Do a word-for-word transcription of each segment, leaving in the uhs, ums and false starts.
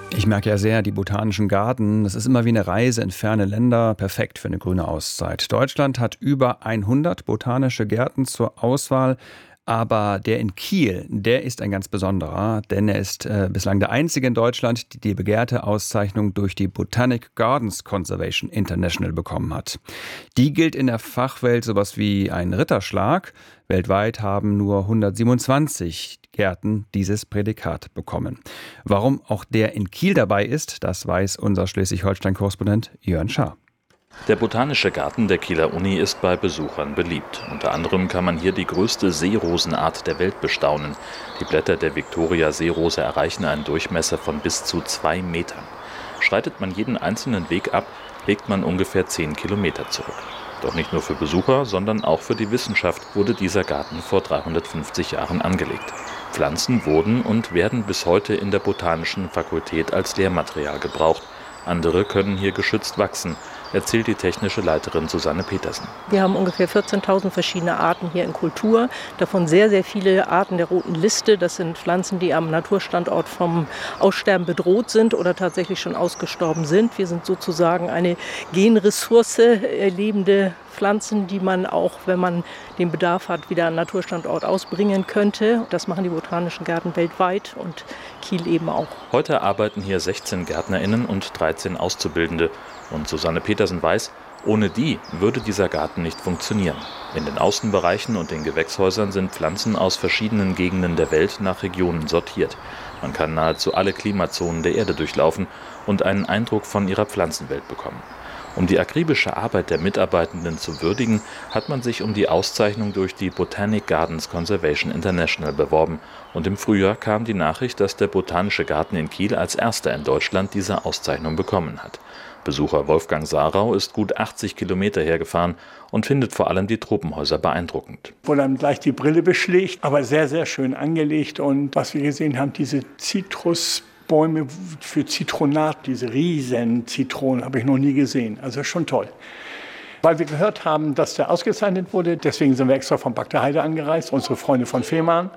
Ich merke ja sehr, die Botanischen Gärten, das ist immer wie eine Reise in ferne Länder, perfekt für eine grüne Auszeit. Deutschland hat über hundert botanische Gärten zur Auswahl, aber der in Kiel, der ist ein ganz besonderer, denn er ist äh, bislang der einzige in Deutschland, die die begehrte Auszeichnung durch die Botanic Gardens Conservation International bekommen hat. Die gilt in der Fachwelt sowas wie ein Ritterschlag. Weltweit haben nur hundertsiebenundzwanzig Gärten dieses Prädikat bekommen. Warum auch der in Kiel dabei ist, das weiß unser Schleswig-Holstein-Korrespondent Jörn Schaar. Der Botanische Garten der Kieler Uni ist bei Besuchern beliebt. Unter anderem kann man hier die größte Seerosenart der Welt bestaunen. Die Blätter der Victoria-Seerose erreichen einen Durchmesser von bis zu zwei Metern. Schreitet man jeden einzelnen Weg ab, legt man ungefähr zehn Kilometer zurück. Doch nicht nur für Besucher, sondern auch für die Wissenschaft wurde dieser Garten vor dreihundertfünfzig Jahren angelegt. Pflanzen wurden und werden bis heute in der Botanischen Fakultät als Lehrmaterial gebraucht. Andere können hier geschützt wachsen, erzählt die technische Leiterin Susanne Petersen. Wir haben ungefähr vierzehntausend verschiedene Arten hier in Kultur, davon sehr, sehr viele Arten der roten Liste. Das sind Pflanzen, die am Naturstandort vom Aussterben bedroht sind oder tatsächlich schon ausgestorben sind. Wir sind sozusagen eine Genressource, äh, lebende Pflanzen, die man auch, wenn man den Bedarf hat, wieder an Naturstandort ausbringen könnte. Das machen die Botanischen Gärten weltweit und Kiel eben auch. Heute arbeiten hier sechzehn GärtnerInnen und dreizehn Auszubildende. Und Susanne Petersen weiß, ohne die würde dieser Garten nicht funktionieren. In den Außenbereichen und den Gewächshäusern sind Pflanzen aus verschiedenen Gegenden der Welt nach Regionen sortiert. Man kann nahezu alle Klimazonen der Erde durchlaufen und einen Eindruck von ihrer Pflanzenwelt bekommen. Um die akribische Arbeit der Mitarbeitenden zu würdigen, hat man sich um die Auszeichnung durch die Botanic Gardens Conservation International beworben. Und im Frühjahr kam die Nachricht, dass der Botanische Garten in Kiel als erster in Deutschland diese Auszeichnung bekommen hat. Besucher Wolfgang Sarau ist gut achtzig Kilometer hergefahren und findet vor allem die Tropenhäuser beeindruckend. Wo dann gleich die Brille beschlägt, aber sehr, sehr schön angelegt. Und was wir gesehen haben, diese Zitrusbäume für Zitronat, diese riesen Zitronen, habe ich noch nie gesehen. Also schon toll. Weil wir gehört haben, dass der ausgezeichnet wurde, deswegen sind wir extra von Bagdaheide angereist, unsere Freunde von Fehmarn.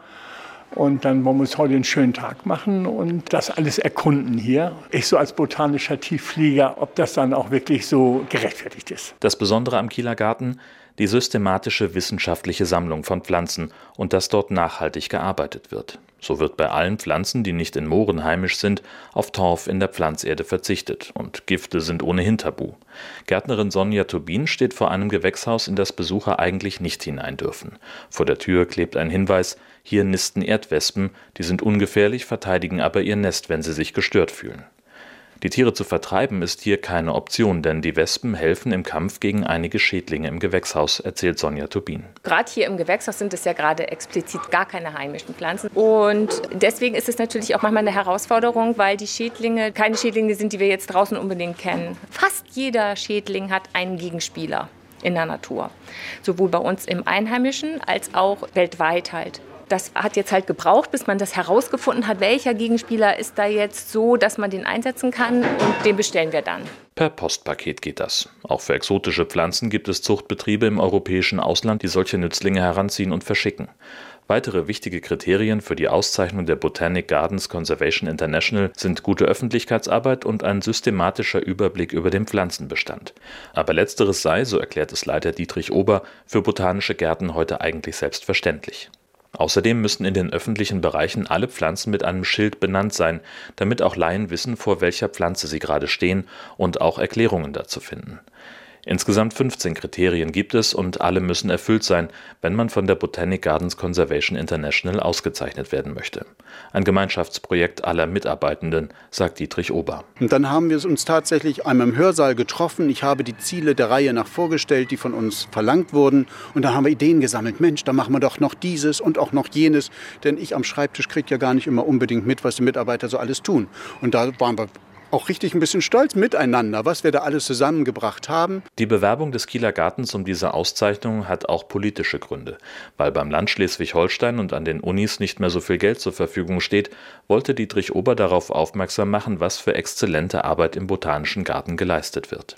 Und dann wollen wir uns heute einen schönen Tag machen und das alles erkunden hier. Ich so als botanischer Tiefflieger, ob das dann auch wirklich so gerechtfertigt ist. Das Besondere am Kieler Garten, die systematische wissenschaftliche Sammlung von Pflanzen und dass dort nachhaltig gearbeitet wird. So wird bei allen Pflanzen, die nicht in Mooren heimisch sind, auf Torf in der Pflanzerde verzichtet und Gifte sind ohnehin tabu. Gärtnerin Sonja Turbin steht vor einem Gewächshaus, in das Besucher eigentlich nicht hinein dürfen. Vor der Tür klebt ein Hinweis, hier nisten Erdwespen, die sind ungefährlich, verteidigen aber ihr Nest, wenn sie sich gestört fühlen. Die Tiere zu vertreiben ist hier keine Option, denn die Wespen helfen im Kampf gegen einige Schädlinge im Gewächshaus, erzählt Sonja Turbin. Gerade hier im Gewächshaus sind es ja gerade explizit gar keine heimischen Pflanzen. Und deswegen ist es natürlich auch manchmal eine Herausforderung, weil die Schädlinge keine Schädlinge sind, die wir jetzt draußen unbedingt kennen. Fast jeder Schädling hat einen Gegenspieler in der Natur. Sowohl bei uns im Einheimischen als auch weltweit halt. Das hat jetzt halt gebraucht, bis man das herausgefunden hat, welcher Gegenspieler ist da jetzt so, dass man den einsetzen kann, und den bestellen wir dann. Per Postpaket geht das. Auch für exotische Pflanzen gibt es Zuchtbetriebe im europäischen Ausland, die solche Nützlinge heranziehen und verschicken. Weitere wichtige Kriterien für die Auszeichnung der Botanic Gardens Conservation International sind gute Öffentlichkeitsarbeit und ein systematischer Überblick über den Pflanzenbestand. Aber letzteres sei, so erklärt es Leiter Dietrich Ober, für botanische Gärten heute eigentlich selbstverständlich. Außerdem müssen in den öffentlichen Bereichen alle Pflanzen mit einem Schild benannt sein, damit auch Laien wissen, vor welcher Pflanze sie gerade stehen und auch Erklärungen dazu finden. Insgesamt fünfzehn Kriterien gibt es und alle müssen erfüllt sein, wenn man von der Botanic Gardens Conservation International ausgezeichnet werden möchte. Ein Gemeinschaftsprojekt aller Mitarbeitenden, sagt Dietrich Ober. Und dann haben wir uns tatsächlich einmal im Hörsaal getroffen. Ich habe die Ziele der Reihe nach vorgestellt, die von uns verlangt wurden. Und dann haben wir Ideen gesammelt. Mensch, da machen wir doch noch dieses und auch noch jenes. Denn ich am Schreibtisch kriege ja gar nicht immer unbedingt mit, was die Mitarbeiter so alles tun. Und da waren wir auch richtig ein bisschen stolz miteinander, was wir da alles zusammengebracht haben. Die Bewerbung des Kieler Gartens um diese Auszeichnung hat auch politische Gründe. Weil beim Land Schleswig-Holstein und an den Unis nicht mehr so viel Geld zur Verfügung steht, wollte Dietrich Ober darauf aufmerksam machen, was für exzellente Arbeit im Botanischen Garten geleistet wird.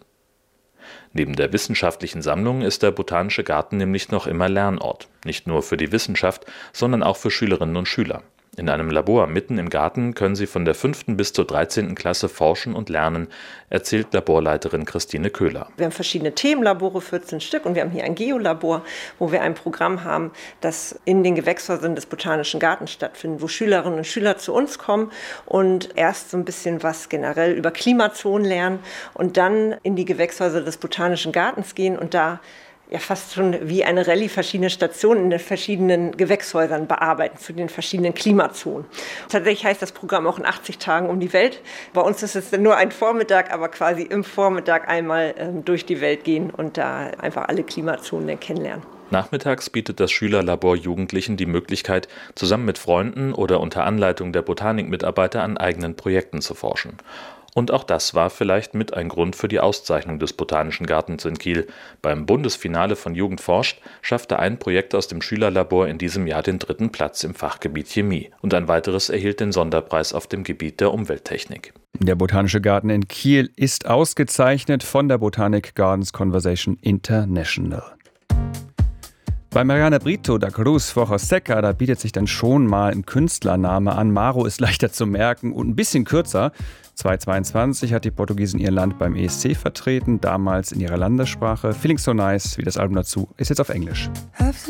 Neben der wissenschaftlichen Sammlung ist der Botanische Garten nämlich noch immer Lernort. Nicht nur für die Wissenschaft, sondern auch für Schülerinnen und Schüler. In einem Labor mitten im Garten können sie von der fünften bis zur dreizehnten Klasse forschen und lernen, erzählt Laborleiterin Christine Köhler. Wir haben verschiedene Themenlabore, vierzehn Stück, und wir haben hier ein Geolabor, wo wir ein Programm haben, das in den Gewächshäusern des Botanischen Gartens stattfindet, wo Schülerinnen und Schüler zu uns kommen und erst so ein bisschen was generell über Klimazonen lernen und dann in die Gewächshäuser des Botanischen Gartens gehen und da ja fast schon wie eine Rallye verschiedene Stationen in den verschiedenen Gewächshäusern bearbeiten zu den verschiedenen Klimazonen. Tatsächlich heißt das Programm auch in achtzig Tagen um die Welt. Bei uns ist es nur ein Vormittag, aber quasi im Vormittag einmal ähm, durch die Welt gehen und da einfach alle Klimazonen dann kennenlernen. Nachmittags bietet das Schülerlabor Jugendlichen die Möglichkeit, zusammen mit Freunden oder unter Anleitung der Botanikmitarbeiter an eigenen Projekten zu forschen. Und auch das war vielleicht mit ein Grund für die Auszeichnung des Botanischen Gartens in Kiel. Beim Bundesfinale von Jugend forscht schaffte ein Projekt aus dem Schülerlabor in diesem Jahr den dritten Platz im Fachgebiet Chemie. Und ein weiteres erhielt den Sonderpreis auf dem Gebiet der Umwelttechnik. Der Botanische Garten in Kiel ist ausgezeichnet von der Botanic Gardens Conversation International. Bei Mariana Brito da Cruz Forjoseca, da bietet sich dann schon mal ein Künstlername an. Maro ist leichter zu merken und ein bisschen kürzer. zweitausendzweiundzwanzig hat die Portugiesin ihr Land beim E S C vertreten, damals in ihrer Landessprache. Feeling So Nice, wie das Album dazu, ist jetzt auf Englisch.